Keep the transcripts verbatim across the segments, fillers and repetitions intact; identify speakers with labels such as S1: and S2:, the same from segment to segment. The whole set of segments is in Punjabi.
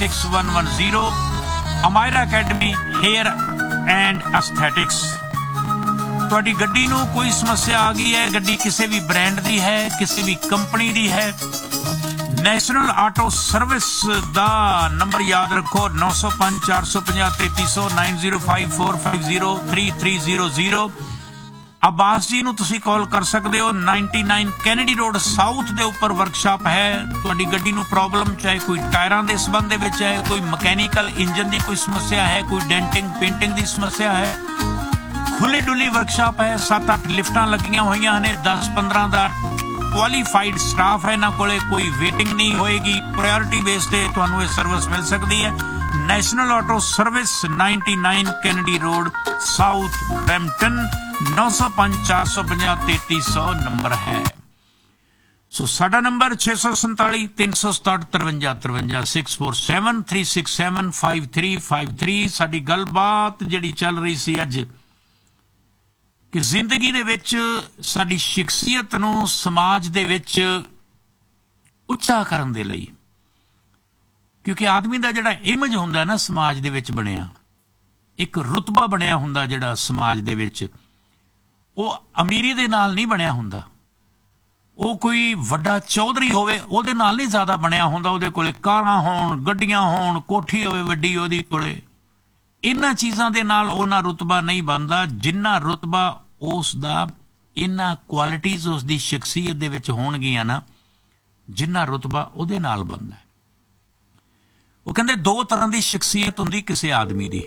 S1: Six one one zero. Amayra academy hair and aesthetics. तुहाडी गड्डी नूं कोई समस्या आ गई है, गड्डी किसी भी ब्रांड की है, किसी भी कंपनी की है, नैशनल ऑटो सर्विस दा नंबर याद रखो नौ सौ पांच चार सौ पचास तेती सौ nine zero five four five zero three three zero zero. Abbas जी नूं तुसीं कॉल कर सकते हो। Ninety nine Kennedy road south के उपर वर्कशॉप है। तुहाडी गड्डी नूं प्रॉब्लम चाहे कोई टायरां दे संबंध दे विच है, कोई मकैनिकल इंजन की कोई समस्या है, कोई डेंटिंग पेंटिंग की समस्या है, खुली डुली वर्कशॉप है। सत्त अठ लिफ्टां लगियां होईयां ने, दस पंद्रह का क्वालीफाइड स्टाफ है इन्हां कोले, कोई वेटिंग नहीं होएगी। प्रायोरिटी बेस ते तुहानूं ये सर्विस मिल सकती है। National auto service ninety nine Kennedy road south Brampton नौ सौ पांच चार सौ पचास तेती सौ नंबर है। सो साडा नंबर छे सौ संताली तीन सौ सताहठ तरवंजा तरवंजा six four seven three six seven five three five three. साडी गलबात जिहड़ी चल रही सी अज कि जिंदगी दे विच साडी शख्सियत नूं समाज दे विच उच्चा करन दे लई, क्योंकि आदमी दा जिहड़ा इमेज हुंदा ना समाज दे विच बनिया, एक रुतबा बनिया हुंदा जिहड़ा समाज दे विच, ਉਹ ਅਮੀਰੀ ਦੇ ਨਾਲ नहीं ਬਣਿਆ ਹੁੰਦਾ। ਉਹ ਕੋਈ ਵੱਡਾ ਚੌਧਰੀ ਹੋਵੇ ਉਹਦੇ ਨਾਲ ਨਹੀਂ ਜ਼ਿਆਦਾ ਬਣਿਆ ਹੁੰਦਾ। ਉਹਦੇ ਕੋਲੇ ਕਾਰਾਂ ਹੋਣ, ਗੱਡੀਆਂ ਹੋਣ, ਕੋਠੀ ਹੋਵੇ ਵੱਡੀ ਉਹਦੀ ਕੋਲੇ, ਇਹਨਾਂ ਚੀਜ਼ਾਂ ਦੇ ਨਾਲ ਉਹਨਾਂ ਰੁਤਬਾ ਨਹੀਂ ਬਣਦਾ ਜਿੰਨਾ ਰੁਤਬਾ ਉਸ ਦਾ ਇਹਨਾਂ ਕੁਆਲਿਟੀਜ਼ ਉਸ ਦੀ ਸ਼ਖਸੀਅਤ ਦੇ ਵਿੱਚ ਹੋਣਗੀਆਂ ਨਾ, ਜਿੰਨਾ ਰੁਤਬਾ ਉਹਦੇ ਨਾਲ ਬਣਦਾ। ਉਹ ਕਹਿੰਦੇ ਦੋ ਤਰ੍ਹਾਂ ਦੀ ਸ਼ਖਸੀਅਤ ਹੁੰਦੀ ਕਿਸੇ ਆਦਮੀ ਦੀ।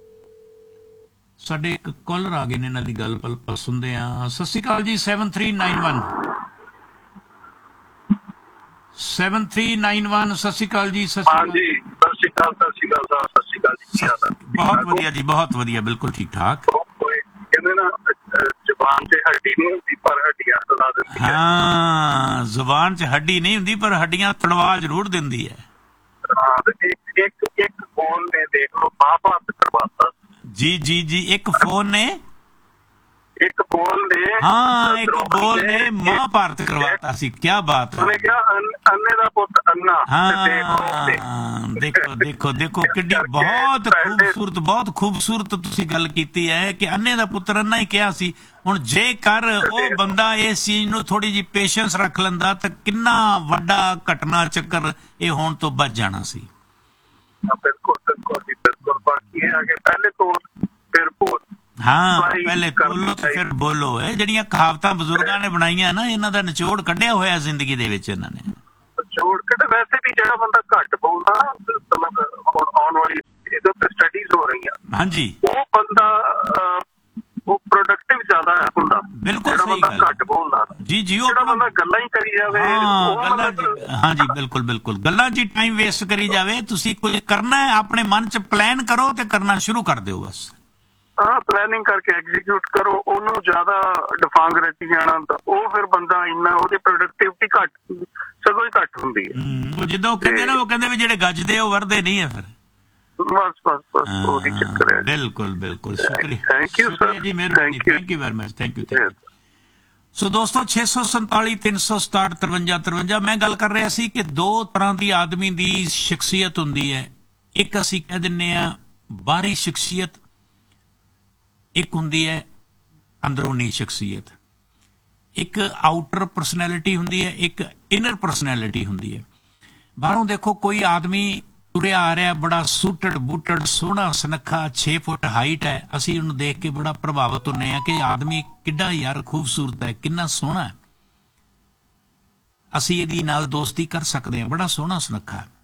S1: ਸਾਡੇ ਇੱਕ ਕਾਲਰ ਆ ਗਏ ਨੇ, ਇਹਨਾਂ ਦੀ ਗੱਲ ਪਲ ਪਲ ਸੁਣਦੇ ਆ। ਸਤਿ ਸ਼੍ਰੀ ਅਕਾਲ ਜੀ। Seven three nine one seven three nine one. ਸਤਿ ਸ਼੍ਰੀ ਅਕਾਲ ਜੀ। ਸਤਿ ਸ਼੍ਰੀ ਅਕਾਲ। ਸਤਿ ਸ਼੍ਰੀ ਅਕਾਲ ਸਤਿ ਸ਼੍ਰੀ ਅਕਾਲ ਸਤਿ ਸ਼੍ਰੀ ਅਕਾਲ ਜੀ। ਬਹੁਤ ਵਧੀਆ ਜੀ, ਬਹੁਤ ਵਧੀਆ, ਬਿਲਕੁਲ ਠੀਕ ਠਾਕ।
S2: ਕਹਿੰਦੇ ਨਾ ਜ਼ੁਬਾਨ 'ਚ ਹੱਡੀ ਨਹੀਂ ਹੁੰਦੀ ਪਰ ਹੱਡੀਆਂ ਤੜਾ ਦਿੰਦੀ ਹੈ।
S1: ਹਾਂ, ਜ਼ੁਬਾਨ 'ਚ ਹੱਡੀ ਨਹੀਂ ਹੁੰਦੀ ਪਰ ਹੱਡੀਆਂ ਤੜਵਾ ਜ਼ਰੂਰ ਦਿੰਦੀ ਹੈ।
S2: ਹਾਂ, ਇੱਕ ਇੱਕ ਇੱਕ ਫੋਨ ਨੇ ਦੇਖ ਲਓ ਮਾਂ ਬਾਪ ਕਰਵਾਤਾ।
S1: जी जी जी, एक फोन ने
S2: एक बोल ने
S1: हाँ एक बोल ने महाभारत करवाता सी। क्या बात है।
S2: क्या अन्ने दा पुत अन्ना।
S1: हाँ, देखो देखो देखो किड्डी बहुत खूबसूरत बहुत खूबसूरत तुसी गल कीती है कि अन्ने दा पुत्र अन्ना ही कहा सी। हुण जेकर ओ बंदा इस चीज नूं थोड़ी जी पेशेंस रख लैंदा तां किन्ना वड्डा घटना चक्कर ये होण तो बच जाना सी।
S2: बिल्कुल बिल्कुल जी बिल्कुल। बाकी आगे पहले तो फिर बोल।
S1: हाँ, पहले बोलो तो फिर बोलो है। ਜਿਹੜੀਆਂ ਕਹਾਵਤਾਂ ਬਜ਼ੁਰਗਾਂ ਨੇ ਬਣਾਈਆਂ ਨਾ, ਇਹਨਾਂ ਦਾ ਨਿਚੋੜ ਕੱਢਿਆ ਹੋਇਆ ਜ਼ਿੰਦਗੀ ਦੇ ਵਿੱਚ ਇਹਨਾਂ ਨੇ।
S2: ਨਿਚੋੜ ਕੱਢ ਵੈਸੇ ਵੀ ਜਿਹੜਾ ਬੰਦਾ ਘੱਟ ਬੋਲਦਾ ਮਤਲਬ ਹੁਣ ਆਉਣ ਵਾਲੀ ਇਹਦੇ ਤੇ ਸਟੱਡੀਜ਼ ਹੋ ਰਹੀਆਂ।
S1: ਹਾਂਜੀ,
S2: ਉਹ ਬੰਦਾ ਉਹ ਪ੍ਰੋਡਕਟਿਵ ਜ਼ਿਆਦਾ ਹੁੰਦਾ।
S1: ਬਿਲਕੁਲ ਸਹੀ ਗੱਲ।
S2: ਘੱਟ ਬੋਲਦਾ
S1: ਜੀ ਜੀ, ਉਹ
S2: ਜਿਹੜਾ ਬੰਦਾ ਗੱਲਾਂ ਹੀ ਕਰੀ ਜਾਵੇ।
S1: ਹਾਂ ਜੀ, ਬਿਲਕੁਲ ਬਿਲकुल। ਗੱਲਾਂ 'ਚ ਟਾਈਮ ਵੇਸਟ ਕਰੀ ਜਾਵੇ। ਤੁਸੀਂ ਕੁਝ ਕਰਨਾ ਹੈ ਆਪਣੇ ਮਨ 'ਚ ਪਲਾਨ ਕਰੋ ਤੇ ਕਰਨਾ ਸ਼ੁਰੂ ਕਰ ਦਿਓ ਬਸ।
S2: ਹਾਂ, ਪਲੈਨਿੰਗ ਕਰਕੇ ਐਗਜ਼ੀਕਿਊਟ ਕਰੋ। ਉਹਨੂੰ ਜ਼ਿਆਦਾ ਡਫਾਂਗ ਰਚੀ ਜਾਣਾ ਤਾਂ ਉਹ ਫਿਰ ਬੰਦਾ ਇੰਨਾ ਉਹਦੀ ਪ੍ਰੋਡਕਟਿਵਿਟੀ ਘੱਟ ਸਗੋਂ ਹੀ ਘੱਟ ਹੁੰਦੀ ਹੈ।
S1: ਜਿੱਦਾਂ ਉਹ ਕਹਿੰਦੇ ਨਾ, ਉਹ ਕਹਿੰਦੇ ਵੀ ਜਿਹੜੇ ਗੱਜਦੇ ਉਹ ਵਰਦੇ ਨਹੀਂ ਹੈ ਫਿਰ।
S2: ਬਸ ਬਸ ਬਸ ਉਹਦੀ ਚੱਕਰ ਹੈ।
S1: ਬਿਲਕੁਲ ਬਿਲकुल। शुक्रिया,
S2: थैंक यू सर
S1: जी, मेहरबानी, thank you very much, thank you. सो दोस्तों, छे सौ संताली तीन सौ सताहठ तरवंजा तरवंजा मैं गल कर रहा सी कि दो तरह की आदमी की शख्सियत होंदी है। एक असी कह दिन्ने आ बाहरी शख्सियत, एक होंदी है अंदरूनी शख्सियत। एक आउटर परसनैलिटी होंदी है, एक इनर परसनैलिटी होंदी है। बाहरों देखो कोई आदमी तुरिया आ रहा, बड़ा सूटड बूटड सोहना सुनखा, छे फुट हाइट है, असी उन्हें देख के बड़ा प्रभावित होने हैं कि आदमी किड्डा यार खूबसूरत है, किन्ना सोहना है, असी इहदी नाल दोस्ती कर सकते हैं, बड़ा सोहना सुनखा है।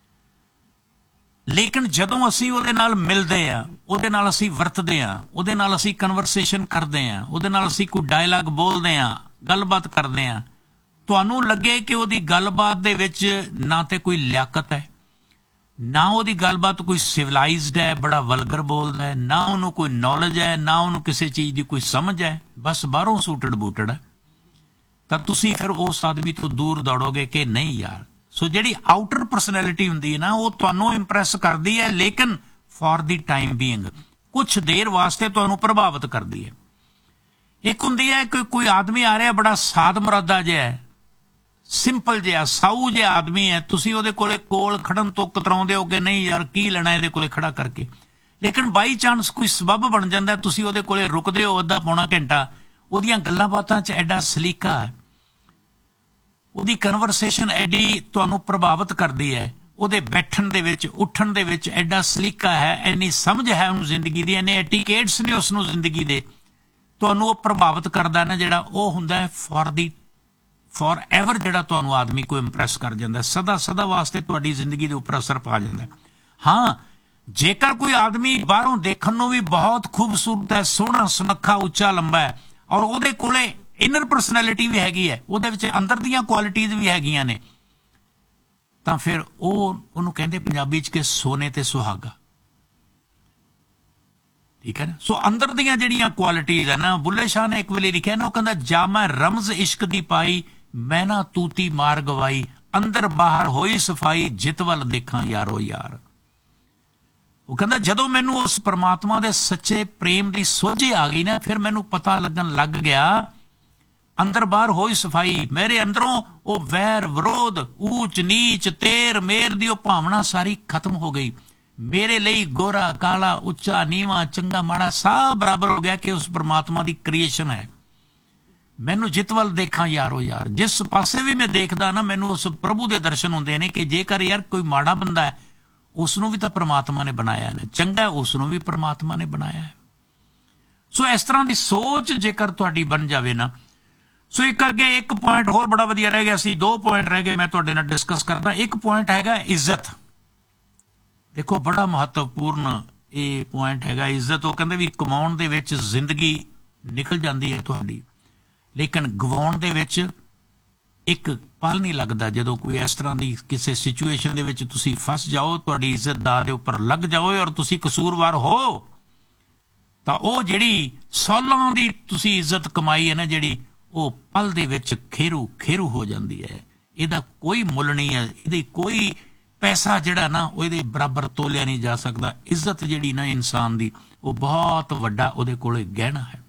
S1: लेकिन जदों असी उहदे नाल मिलदे आ, उहदे नाल असी वरतदे आ, उहदे नाल असी कन्वरसेशन करदे आ, उहदे नाल असी कोई डायलॉग बोलदे आ, गलबात करदे आ, तुहानूं लगे कि उहदी गलबात दे विच ना ते कोई लियाकत है, ना उहदी गलबात कोई सिविलाइज्ड है, बड़ा वलगर बोलदा है, ना उहनूं कोई नॉलेज है, ना उहनूं किसी चीज़ की कोई समझ है, बस बाहरों सूटड़ बूटड़ है, तां तुसीं फिर उस आदमी तो दूर दौड़ोगे कि नहीं यार। सो जिहड़ी आउटर परसनैलिटी हुंदी है ना, वो तुहानूं इंप्रैस करदी है, लेकिन फॉर दी टाइम बीइंग कुछ देर वास्ते तुहानूं प्रभावित करदी है। एक हुंदी है कि कोई आदमी आ रहा बड़ा साद मुरादा जिहा है, ਸਿੰਪਲ ਜਿਹਾ ਸਾਊ ਜਿਹਾ ਆਦਮੀ ਹੈ, ਤੁਸੀਂ ਉਹਦੇ ਕੋਲੇ ਕੋਲ ਖੜਨ ਤੋਂ ਕਤਰਾਉਂਦੇ ਹੋ ਕਿ ਨਹੀਂ ਯਾਰ ਕੀ ਲੈਣਾ ਇਹਦੇ ਕੋਲੇ ਖੜਾ ਕਰਕੇ। ਲੇਕਿਨ ਬਾਈ ਚਾਂਸ ਕੋਈ ਸਬੱਬ ਬਣ ਜਾਂਦਾ, ਤੁਸੀਂ ਉਹਦੇ ਕੋਲੇ ਰੁਕਦੇ ਹੋ ਅੱਧਾ ਪੌਣਾ ਘੰਟਾ, ਉਹਦੀਆਂ ਗੱਲਾਂ ਬਾਤਾਂ 'ਚ ਐਡਾ ਸਲੀਕਾ ਹੈ, ਉਹਦੀ ਕਨਵਰਸੇਸ਼ਨ ਐਡੀ ਤੁਹਾਨੂੰ ਪ੍ਰਭਾਵਿਤ ਕਰਦੀ ਹੈ, ਉਹਦੇ ਬੈਠਣ ਦੇ ਵਿੱਚ ਉੱਠਣ ਦੇ ਵਿੱਚ ਐਡਾ ਸਲੀਕਾ ਹੈ, ਇੰਨੀ ਸਮਝ ਹੈ ਉਹਨੂੰ ਜ਼ਿੰਦਗੀ ਦੀ, ਇੰਨੇ ਐਟੀਕੇਟਸ ਨੇ ਉਸ ਨੂੰ ਜ਼ਿੰਦਗੀ ਦੇ, ਤੁਹਾਨੂੰ ਉਹ ਪ੍ਰਭਾਵਿਤ ਕਰਦਾ ਨਾ ਜਿਹੜਾ, ਉਹ ਹੁੰਦਾ ਹੈ ਫॉर ਦੀ ਫॉर ਐਵਰ, ਜਿਹੜਾ ਤੁਹਾਨੂੰ ਆਦਮੀ ਕੋਈ ਇੰਪ੍ਰੈਸ ਕਰ ਜਾਂਦਾ, ਸਦਾ ਸਦਾ ਵਾਸਤੇ ਤੁਹਾਡੀ ਜ਼ਿੰਦਗੀ ਦੇ ਉੱਪਰ ਅਸਰ ਪਾ ਜਾਂਦਾ। ਹਾਂ, ਜੇਕਰ ਕੋਈ ਆਦਮੀ ਬਾਹਰੋਂ ਦੇਖਣ ਨੂੰ ਵੀ ਬਹੁਤ ਖੂਬਸੂਰਤ ਹੈ, ਸੋਹਣਾ ਸੁਨੱਖਾ ਉੱਚਾ ਲੰਬਾ ਹੈ, ਔਰ ਉਹਦੇ ਕੋਲੇ ਇਨਰ ਪਰਸਨੈਲਿਟੀ ਵੀ ਹੈਗੀ ਹੈ, ਉਹਦੇ ਵਿੱਚ ਅੰਦਰ ਦੀਆਂ ਕੁਆਲਿਟੀਜ਼ ਵੀ ਹੈਗੀਆਂ ਨੇ, ਤਾਂ ਫਿਰ ਉਹ ਉਹਨੂੰ ਕਹਿੰਦੇ ਪੰਜਾਬੀ 'ਚ ਕਿ ਸੋਨੇ ਤੇ ਸੁਹਾਗਾ। ਠੀਕ ਹੈ ਨਾ। ਸੋ ਅੰਦਰ ਦੀਆਂ ਜਿਹੜੀਆਂ ਕੁਆਲਿਟੀਜ਼ ਹੈ ਨਾ, ਬੁੱਲੇ ਸ਼ਾਹ ਨੇ ਇੱਕ ਵੇਲੇ ਲਿਖਿਆ ਨਾ, ਉਹ ਕਹਿੰਦਾ ਜਾ ਮੈਂ ਰਮਜ਼ ਇਸ਼ਕ ਦੀ ਪਾਈ, ਮੈਂ ਨਾ ਤੂਤੀ ਮਾਰ ਗਵਾਈ, ਅੰਦਰ ਬਾਹਰ ਹੋਈ ਸਫਾਈ, ਜਿਤ ਵੱਲ ਦੇਖਾਂ ਯਾਰੋ ਯਾਰ। ਉਹ ਕਹਿੰਦਾ ਜਦੋਂ ਮੈਨੂੰ ਉਸ ਪਰਮਾਤਮਾ ਦੇ ਸੱਚੇ ਪ੍ਰੇਮ ਦੀ ਸੋਝੀ ਆ ਗਈ ਨਾ, ਫਿਰ ਮੈਨੂੰ ਪਤਾ ਲੱਗਣ ਲੱਗ ਗਿਆ, ਅੰਦਰ ਬਾਹਰ ਹੋਈ ਸਫਾਈ, ਮੇਰੇ ਅੰਦਰੋਂ ਉਹ ਵੈਰ ਵਿਰੋਧ, ਊਚ ਨੀਚ, ਤੇਰ ਮੇਰ ਦੀ ਉਹ ਭਾਵਨਾ ਸਾਰੀ ਖਤਮ ਹੋ ਗਈ। ਮੇਰੇ ਲਈ ਗੋਰਾ ਕਾਲਾ, ਉੱਚਾ ਨੀਵਾਂ, ਚੰਗਾ ਮਾੜਾ ਸਭ ਬਰਾਬਰ ਹੋ ਗਿਆ ਕਿ ਉਸ ਪਰਮਾਤਮਾ ਦੀ ਕ੍ਰੀਏਸ਼ਨ ਹੈ। ਮੈਨੂੰ ਜਿਤ ਵੱਲ ਦੇਖਾਂ ਯਾਰੋ ਯਾਰ, ਜਿਸ ਪਾਸੇ ਵੀ ਮੈਂ ਦੇਖਦਾ ਨਾ, ਮੈਨੂੰ ਉਸ ਪ੍ਰਭੂ ਦੇ ਦਰਸ਼ਨ ਹੁੰਦੇ ਨੇ ਕਿ ਜੇਕਰ ਯਾਰ ਕੋਈ ਮਾੜਾ ਬੰਦਾ ਹੈ, ਉਸ ਨੂੰ ਵੀ ਤਾਂ ਪਰਮਾਤਮਾ ਨੇ ਬਣਾਇਆ ਹੈ, ਚੰਗਾ ਉਸ ਨੂੰ ਵੀ ਪਰਮਾਤਮਾ ਨੇ ਬਣਾਇਆ ਹੈ। ਸੋ ਇਸ ਤਰ੍ਹਾਂ ਦੀ ਸੋਚ ਜੇਕਰ ਤੁਹਾਡੀ ਬਣ ਜਾਵੇ ਨਾ, ਸੋ ਇੱਕ ਅੱਗੇ ਇੱਕ ਪੁਆਇੰਟ ਹੋਰ ਬੜਾ ਵਧੀਆ ਰਹਿ ਗਿਆ ਸੀ, ਦੋ ਪੁਆਇੰਟ ਰਹਿ ਗਏ, ਮੈਂ ਤੁਹਾਡੇ ਨਾਲ ਡਿਸਕਸ ਕਰਦਾ। ਇੱਕ ਪੁਆਇੰਟ ਹੈਗਾ ਇੱਜ਼ਤ। ਦੇਖੋ ਬੜਾ ਮਹੱਤਵਪੂਰਨ ਇਹ ਪੁਆਇੰਟ ਹੈਗਾ ਇੱਜ਼ਤ। ਉਹ ਕਹਿੰਦੇ ਵੀ ਕਮਾਉਣ ਦੇ ਵਿੱਚ ਜ਼ਿੰਦਗੀ ਨਿਕਲ ਜਾਂਦੀ ਹੈ ਤੁਹਾਡੀ, ਲੇਕਿਨ ਗਵਾਉਣ ਦੇ ਵਿੱਚ ਇੱਕ ਪਲ ਨਹੀਂ ਲੱਗਦਾ। ਜਦੋਂ ਕੋਈ ਇਸ ਤਰ੍ਹਾਂ ਦੀ ਕਿਸੇ ਸਿਚੁਏਸ਼ਨ ਦੇ ਵਿੱਚ ਤੁਸੀਂ ਫਸ ਜਾਓ, ਤੁਹਾਡੀ ਇੱਜ਼ਤ ਦਾ ਦੇ ਉੱਪਰ ਲੱਗ ਜਾਓ ਔਰ ਤੁਸੀਂ ਕਸੂਰਵਾਰ ਹੋ, ਤਾਂ ਉਹ ਜਿਹੜੀ ਸਾਲਾਂ ਦੀ ਤੁਸੀਂ ਇੱਜ਼ਤ ਕਮਾਈ ਹੈ ਨਾ ਜਿਹੜੀ, ਉਹ ਪਲ ਦੇ ਵਿੱਚ ਖੇਰੂ ਖੇਰੂ ਹੋ ਜਾਂਦੀ ਹੈ। ਇਹਦਾ ਕੋਈ ਮੁੱਲ ਨਹੀਂ ਹੈ, ਇਹਦੀ ਕੋਈ ਪੈਸਾ ਜਿਹੜਾ ਨਾ ਉਹ ਇਹਦੇ ਬਰਾਬਰ ਤੋਲਿਆ ਨਹੀਂ ਜਾ ਸਕਦਾ। ਇੱਜ਼ਤ ਜਿਹੜੀ ਨਾ ਇਨਸਾਨ ਦੀ, ਉਹ ਬਹੁਤ ਵੱਡਾ ਉਹਦੇ ਕੋਲੇ ਗਹਿਣਾ ਹੈ।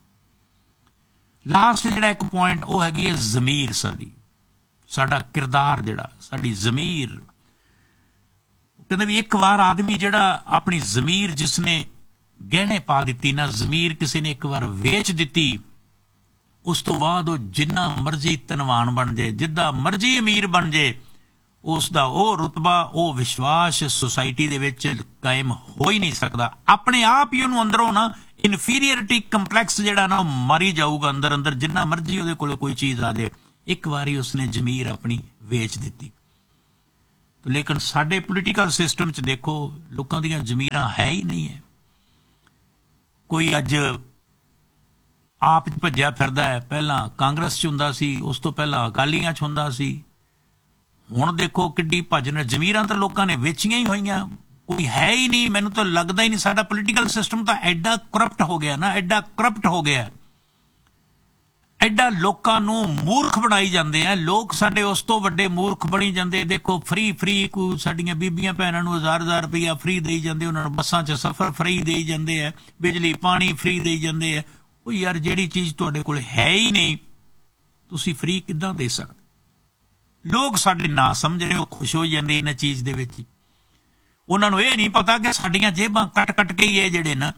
S1: ਲਾਸਟ ਜਿਹੜਾ ਇੱਕ ਪੁਆਇੰਟ ਉਹ ਹੈਗੀ ਹੈ ਜ਼ਮੀਰ, ਸਾਡੀ ਸਾਡਾ ਕਿਰਦਾਰ, ਜਿਹੜਾ ਸਾਡੀ ਜ਼ਮੀਰ। ਕਹਿੰਦੇ ਵੀ ਇੱਕ ਵਾਰ ਆਦਮੀ ਜਿਹੜਾ ਆਪਣੀ ਜ਼ਮੀਰ ਜਿਸਨੇ ਗਹਿਣੇ ਪਾ ਦਿੱਤੀ ਨਾ, ਜ਼ਮੀਰ ਕਿਸੇ ਨੇ ਇੱਕ ਵਾਰ ਵੇਚ ਦਿੱਤੀ, ਉਸ ਤੋਂ ਬਾਅਦ ਉਹ ਜਿੰਨਾ ਮਰਜ਼ੀ ਧਨਵਾਨ ਬਣ ਜਾਏ, ਜਿੱਦਾਂ ਮਰਜ਼ੀ ਅਮੀਰ ਬਣ ਜਾਏ, ਉਸ ਦਾ ਉਹ ਰੁਤਬਾ, ਉਹ ਵਿਸ਼ਵਾਸ ਸੁਸਾਇਟੀ ਦੇ ਵਿੱਚ ਕਾਇਮ ਹੋ ਹੀ ਨਹੀਂ ਸਕਦਾ। ਆਪਣੇ ਆਪ ਹੀ ਉਹਨੂੰ ਅੰਦਰੋਂ ਨਾ ਇਨਫੀਰੀਅਰਿਟੀ ਕੰਪਲੈਕਸ ਜਿਹੜਾ ਨਾ ਉਹ ਮਾਰੀ ਜਾਊਗਾ ਅੰਦਰ ਅੰਦਰ, ਜਿੰਨਾ ਮਰਜ਼ੀ ਉਹਦੇ ਕੋਲ ਕੋਈ ਚੀਜ਼ ਆ ਜਾਏ। ਇੱਕ ਵਾਰੀ ਉਸਨੇ ਜ਼ਮੀਰ ਆਪਣੀ ਵੇਚ ਦਿੱਤੀ। ਲੇਕਿਨ ਸਾਡੇ ਪੋਲੀਟੀਕਲ ਸਿਸਟਮ 'ਚ ਦੇਖੋ, ਲੋਕਾਂ ਦੀਆਂ ਜ਼ਮੀਰਾਂ ਹੈ ਹੀ ਨਹੀਂ ਹੈ। ਕੋਈ ਅੱਜ ਆਪ ਭੱਜਿਆ ਫਿਰਦਾ ਹੈ, ਪਹਿਲਾਂ ਕਾਂਗਰਸ 'ਚ ਹੁੰਦਾ ਸੀ, ਉਸ ਤੋਂ ਪਹਿਲਾਂ ਅਕਾਲੀਆਂ 'ਚ ਹੁੰਦਾ ਸੀ, ਹੁਣ ਦੇਖੋ ਕਿੱਡੀ ਭੱਜਣ। ਜ਼ਮੀਰਾਂ ਤਾਂ ਲੋਕਾਂ ਨੇ ਵੇਚੀਆਂ ਹੀ ਹੋਈਆਂ, ਕੋਈ ਹੈ ਹੀ ਨਹੀਂ। ਮੈਨੂੰ ਤਾਂ ਲੱਗਦਾ ਹੀ ਨਹੀਂ, ਸਾਡਾ ਪੋਲੀਟੀਕਲ ਸਿਸਟਮ ਤਾਂ ਐਡਾ ਕਰਪਟ ਹੋ ਗਿਆ ਨਾ, ਐਡਾ ਕਰਪਟ ਹੋ ਗਿਆ, ਐਡਾ ਲੋਕਾਂ ਨੂੰ ਮੂਰਖ ਬਣਾਈ ਜਾਂਦੇ ਆ ਲੋਕ। ਸਾਡੇ ਉਸ ਤੋਂ ਵੱਡੇ ਮੂਰਖ ਬਣੀ ਜਾਂਦੇ। ਦੇਖੋ ਫਰੀ ਫਰੀ ਕੋਈ ਸਾਡੀਆਂ ਬੀਬੀਆਂ ਭੈਣਾਂ ਨੂੰ ਹਜ਼ਾਰ ਹਜ਼ਾਰ ਰੁਪਈਆ ਫਰੀ ਦੇਈ ਜਾਂਦੇ, ਉਹਨਾਂ ਨੂੰ ਬੱਸਾਂ 'ਚ ਸਫ਼ਰ ਫਰੀ ਦੇਈ ਜਾਂਦੇ ਆ, ਬਿਜਲੀ ਪਾਣੀ ਫਰੀ ਦੇਈ ਜਾਂਦੇ ਆ। ਉਹ ਯਾਰ ਜਿਹੜੀ ਚੀਜ਼ ਤੁਹਾਡੇ ਕੋਲ ਹੈ ਹੀ ਨਹੀਂ, ਤੁਸੀਂ ਫਰੀ ਕਿੱਦਾਂ ਦੇ ਸਕਦੇ? ਲੋਕ ਸਾਡੇ ਨਾ ਸਮਝਣੇ, ਉਹ ਖੁਸ਼ ਹੋ ਜਾਂਦੇ ਇਹਨਾਂ ਚੀਜ਼ ਦੇ ਵਿੱਚ। ਉਹਨਾਂ ਨੂੰ ਇਹ ਨਹੀਂ ਪਤਾ ਕਿ ਸਾਡੀਆਂ ਜੇਬਾਂ ਕੱਟ ਕੱਟ ਕੇ ਹੀ ਇਹ ਜਿਹੜੇ ਨਾ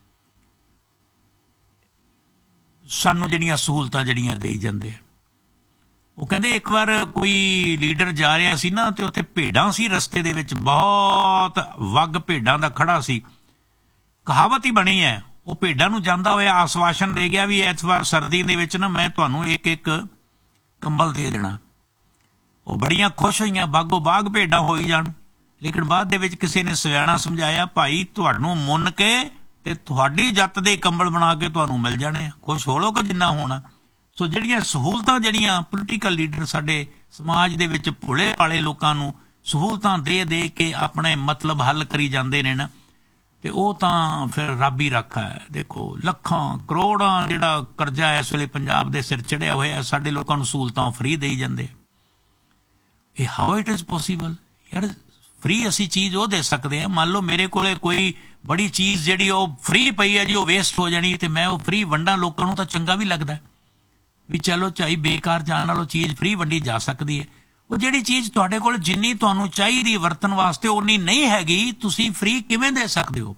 S1: ਸਾਨੂੰ ਜਿਹੜੀਆਂ ਸਹੂਲਤਾਂ ਜਿਹੜੀਆਂ ਦੇਈ ਜਾਂਦੇ ਆ। ਉਹ ਕਹਿੰਦੇ ਇੱਕ ਵਾਰ ਕੋਈ ਲੀਡਰ ਜਾ ਰਿਹਾ ਸੀ ਨਾ, ਤੇ ਉੱਥੇ ਭੇਡਾਂ ਸੀ ਰਸਤੇ ਦੇ ਵਿੱਚ, ਬਹੁਤ ਵੱਗ ਭੇਡਾਂ ਦਾ ਖੜਾ ਸੀ। ਕਹਾਵਤ ਹੀ ਬਣੀ ਹੈ। ਉਹ ਭੇਡਾਂ ਨੂੰ ਜਾਂਦਾ ਹੋਇਆ ਆਸ਼ਵਾਸਨ ਦੇ ਗਿਆ ਵੀ ਇਸ ਵਾਰ ਸਰਦੀ ਦੇ ਵਿੱਚ ਨਾ ਮੈਂ ਤੁਹਾਨੂੰ ਇੱਕ ਇੱਕ ਕੰਬਲ ਦੇ ਦੇਣਾ। ਉਹ ਬੜੀਆਂ ਖੁਸ਼ ਹੋਈਆਂ, ਬਾਗੋ ਬਾਗ ਭੇਡਾਂ ਹੋਈ ਜਾਣ। ਲੇਕਿਨ ਬਾਅਦ ਦੇ ਵਿੱਚ ਕਿਸੇ ਨੇ ਸਿਆਣਾ ਸਮਝਾਇਆ, ਭਾਈ ਤੁਹਾਨੂੰ ਮੁੰਨ ਕੇ ਤੇ ਤੁਹਾਡੀ ਜੱਤ ਦੇ ਕੰਬਲ ਬਣਾ ਕੇ ਤੁਹਾਨੂੰ ਮਿਲ ਜਾਣੇ ਆ, ਖੁਸ਼ ਹੋ ਲੋ ਕਿ ਜਿੰਨਾ ਹੋਣਾ। ਸੋ ਜਿਹੜੀਆਂ ਸਹੂਲਤਾਂ ਜਿਹੜੀਆਂ ਪੋਲੀਟੀਕਲ ਲੀਡਰ ਸਾਡੇ ਸਮਾਜ ਦੇ ਵਿੱਚ ਭੋਲੇ ਭਾਲੇ ਲੋਕਾਂ ਨੂੰ ਸਹੂਲਤਾਂ ਦੇ ਦੇ ਕੇ ਆਪਣੇ ਮਤਲਬ ਹੱਲ ਕਰੀ ਜਾਂਦੇ ਨੇ ਨਾ, ਤੇ ਉਹ ਤਾਂ ਫਿਰ ਰੱਬ ਹੀ ਰਾਖਾ ਹੈ। ਦੇਖੋ ਲੱਖਾਂ ਕਰੋੜਾਂ ਜਿਹੜਾ ਕਰਜ਼ਾ ਇਸ ਵੇਲੇ ਪੰਜਾਬ ਦੇ ਸਿਰ ਚੜਿਆ ਹੋਇਆ, ਸਾਡੇ ਲੋਕਾਂ ਨੂੰ ਸਹੂਲਤਾਂ ਫਰੀ ਦੇਈ ਜਾਂਦੇ। ਇਹ ਹਾਊ ਇਟ ਇਜ਼ ਪੋਸੀਬਲ? ਯਾਰ ਫਰੀ ਅਸੀਂ ਚੀਜ਼ ਉਹ ਦੇ ਸਕਦੇ ਹਾਂ। ਮੰਨ ਲਓ ਮੇਰੇ ਕੋਲੇ ਕੋਈ ਬੜੀ ਚੀਜ਼ ਜਿਹੜੀ ਉਹ ਫਰੀ ਪਈ ਹੈ ਜੀ, ਉਹ ਵੇਸਟ ਹੋ ਜਾਣੀ, ਤੇ ਮੈਂ ਉਹ ਫਰੀ ਵੰਡਾਂ ਲੋਕਾਂ ਨੂੰ, ਤਾਂ ਚੰਗਾ ਵੀ ਲੱਗਦਾ। ਵੀ ਚਲੋ ਚਾਹੀ ਬੇਕਾਰ ਜਾਣ ਨਾਲੋਂ ਚੀਜ਼ ਫ੍ਰੀ ਵੰਡੀ ਜਾ ਸਕਦੀ ਹੈ। ਉਹ ਜਿਹੜੀ ਚੀਜ਼ ਤੁਹਾਡੇ ਕੋਲ ਜਿੰਨੀ ਤੁਹਾਨੂੰ ਚਾਹੀਦੀ ਵਰਤਣ ਵਾਸਤੇ ਉਨੀ ਨਹੀਂ ਹੈਗੀ, ਤੁਸੀਂ ਫ੍ਰੀ ਕਿਵੇਂ ਦੇ ਸਕਦੇ ਹੋ?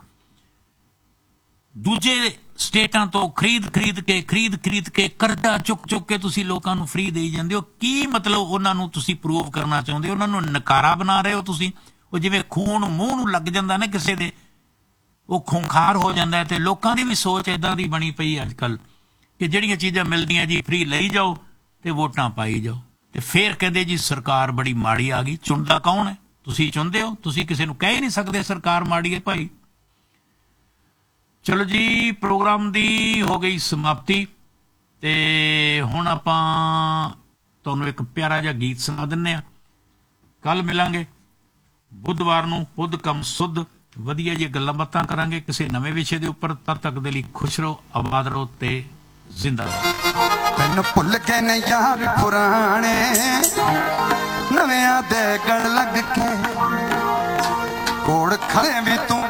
S1: ਦੂਜੇ ਸਟੇਟਾਂ ਤੋਂ ਖਰੀਦ ਖਰੀਦ ਕੇ ਖਰੀਦ ਖਰੀਦ ਕੇ ਕਰਜ਼ਾ ਚੁੱਕ ਚੁੱਕ ਕੇ ਤੁਸੀਂ ਲੋਕਾਂ ਨੂੰ ਫ੍ਰੀ ਦੇਈ ਜਾਂਦੇ ਹੋ। ਕੀ ਮਤਲਬ ਉਹਨਾਂ ਨੂੰ ਤੁਸੀਂ ਪ੍ਰੂਵ ਕਰਨਾ ਚਾਹੁੰਦੇ ਹੋ? ਉਹਨਾਂ ਨੂੰ ਨਕਾਰਾ ਬਣਾ ਰਹੇ ਹੋ ਤੁਸੀਂ। ਉਹ ਜਿਵੇਂ ਖੂਨ ਮੂੰਹ ਨੂੰ ਲੱਗ ਜਾਂਦਾ ਨਾ ਕਿਸੇ ਦੇ, ਉਹ ਖੂੰਖਾਰ ਹੋ ਜਾਂਦਾ ਹੈ। ਤੇ ਲੋਕਾਂ ਦੀ ਵੀ ਸੋਚ ਇਦਾਂ ਦੀ ਬਣੀ ਪਈ ਅੱਜ ਕੱਲ੍ਹ ਕਿ ਜਿਹੜੀਆਂ ਚੀਜ਼ਾਂ ਮਿਲਦੀਆਂ ਜੀ ਫ੍ਰੀ ਲਈ ਜਾਓ ਤੇ ਵੋਟਾਂ ਪਾਈ ਜਾਓ। ਤੇ ਫਿਰ ਕਹਿੰਦੇ ਜੀ ਸਰਕਾਰ ਬੜੀ ਮਾੜੀ ਆ ਗਈ। ਚੁਣਦਾ ਕੌਣ ਹੈ? ਤੁਸੀਂ ਚੁਣਦੇ ਹੋ। ਤੁਸੀਂ ਕਿਸੇ ਨੂੰ ਕਹਿ ਹੀ ਨਹੀਂ ਸਕਦੇ ਸਰਕਾਰ ਮਾੜੀ ਹੈ ਭਾਈ। ਚਲੋ ਜੀ, ਪ੍ਰੋਗਰਾਮ ਦੀ ਹੋ ਗਈ ਸਮਾਪਤੀ ਤੇ ਹੁਣ ਆਪਾਂ ਤੁਹਾਨੂੰ ਇੱਕ ਪਿਆਰਾ ਜਿਹਾ ਗੀਤ ਸੁਣਾ ਦਿੰਦੇ ਹਾਂ। ਕੱਲ ਮਿਲਾਂਗੇ ਬੁੱਧਵਾਰ ਨੂੰ, ਬੁੱਧ ਕਮ ਸੁੱਧ, ਵਧੀਆ ਜੀ ਗੱਲਾਂ ਬਾਤਾਂ ਕਰਾਂਗੇ ਕਿਸੇ ਨਵੇਂ ਵਿਸ਼ੇ ਦੇ ਉੱਪਰ। ਤਦ ਤੱਕ ਦੇ ਲਈ ਖੁਸ਼ ਰਹੋ, ਆਬਾਦ ਰਹੋ ਤੇ ਜ਼ਿੰਦਾ ਰਹੋ।
S3: ਮੈਨੂੰ ਭੁੱਲ ਗਏ ਨੇ ਯਾਰ ਪੁਰਾਣੇ, ਨਵਿਆਂ ਦੇ ਗਲ ਲੱਗ ਕੇ ਕੋੜ ਖੜੇ ਵੀ ਤੂੰ